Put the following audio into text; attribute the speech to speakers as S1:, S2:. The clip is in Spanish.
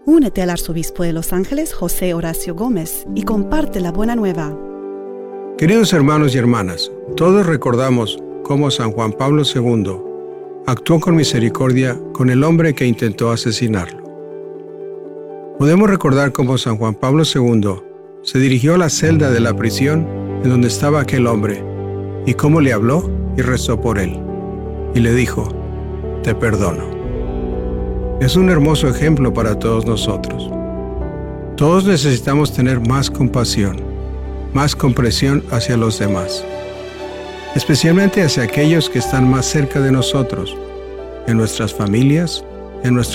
S1: Únete al arzobispo de Los Ángeles, José Horacio Gómez, y comparte la buena nueva.
S2: Queridos hermanos y hermanas, todos recordamos cómo San Juan Pablo II actuó con misericordia con el hombre que intentó asesinarlo. Podemos recordar cómo San Juan Pablo II se dirigió a la celda de la prisión en donde estaba aquel hombre y cómo le habló y rezó por él. Y le dijo: te perdono. Es un hermoso ejemplo para todos nosotros. Todos necesitamos tener más compasión, más comprensión hacia los demás, especialmente hacia aquellos que están más cerca de nosotros, en nuestras familias, en nuestros